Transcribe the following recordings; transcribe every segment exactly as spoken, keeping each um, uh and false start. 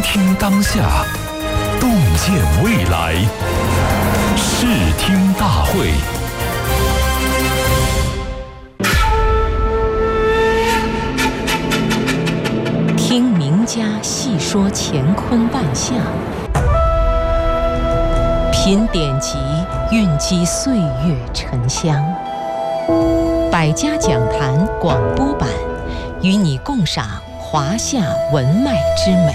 听当下，洞见未来。视听大会。 听名家细说乾坤万象，品典籍蕴积岁月沉香。百家讲坛广播版，与你共赏华夏文脉之美。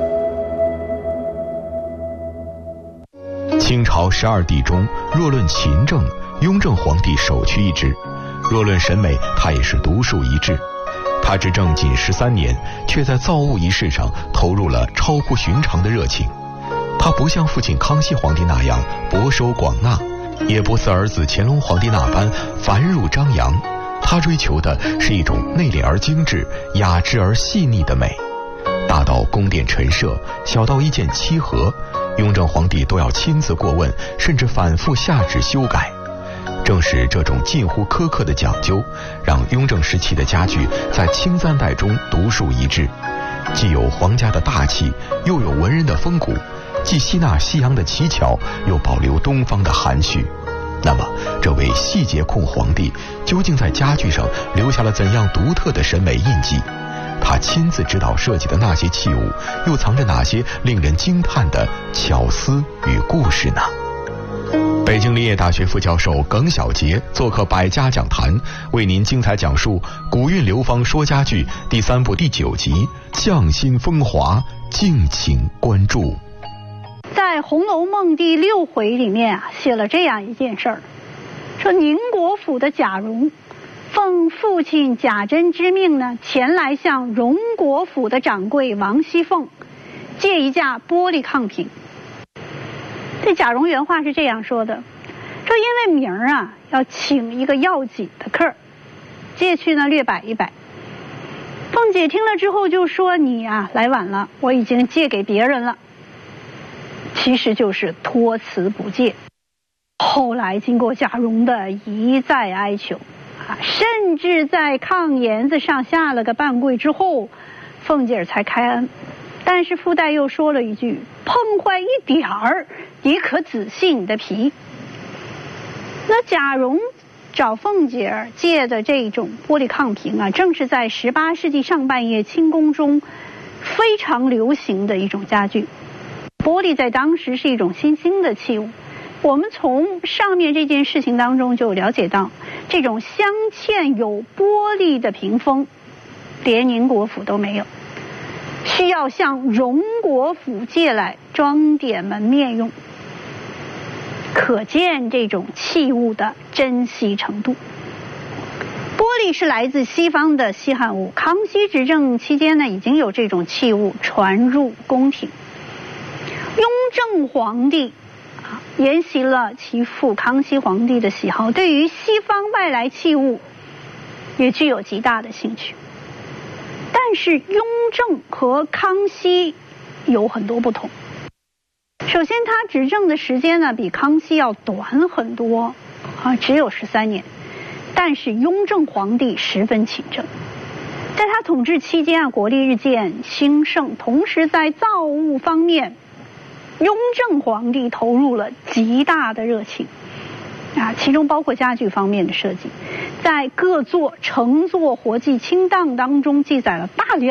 清朝十二帝中，若论勤政，雍正皇帝首屈一指；若论审美，他也是独树一帜。他执政仅十三年，却在造物一事上投入了超乎寻常的热情。他不像父亲康熙皇帝那样博收广纳，也不似儿子乾隆皇帝那般繁缛张扬。他追求的是一种内敛而精致、雅致而细腻的美。大到宫殿陈设，小到一件漆盒，雍正皇帝都要亲自过问，甚至反复下旨修改。正是这种近乎苛刻的讲究，让雍正时期的家具在清三代中独树一帜，既有皇家的大气，又有文人的风骨，既吸纳西洋的奇巧，又保留东方的含蓄。那么这位细节控皇帝究竟在家具上留下了怎样独特的审美印记？他亲自指导设计的那些器物，又藏着哪些令人惊叹的巧思与故事呢？北京林业大学副教授耿晓杰做客百家讲坛，为您精彩讲述《古韵流芳说家具》第三部第九集《匠心风华》，敬请关注。 在《红楼梦》第六回里面啊，写了这样一件事儿，说宁国府的贾蓉奉父亲贾珍之命呢，前来向荣国府的掌柜王熙凤借一架玻璃炕屏。这贾蓉原话是这样说的，说因为明儿啊要请一个要紧的客，借去呢略摆一摆。凤姐听了之后就说，你啊来晚了，我已经借给别人了，其实就是托辞不借。后来经过贾蓉的一再哀求啊，甚至在炕沿子上下了个半跪之后，凤姐才开恩。但是附带又说了一句，碰坏一点儿也可仔细你的皮。那贾蓉找凤姐借的这种玻璃炕屏啊，正是在十八世纪上半叶清宫中非常流行的一种家具。玻璃在当时是一种新兴的器物，我们从上面这件事情当中就了解到，这种镶嵌有玻璃的屏风连宁国府都没有，需要向荣国府借来装点门面用，可见这种器物的珍惜程度。玻璃是来自西方的稀罕物，康熙执政期间呢，已经有这种器物传入宫廷。雍正皇帝啊，沿袭了其父康熙皇帝的喜好，对于西方外来器物也具有极大的兴趣。但是雍正和康熙有很多不同。首先，他执政的时间呢比康熙要短很多啊，只有十三年。但是雍正皇帝十分勤政，在他统治期间啊，国力日渐兴盛，同时在造物方面，雍正皇帝投入了极大的热情啊，其中包括家具方面的设计。在各座乘坐活计清档当中记载了大量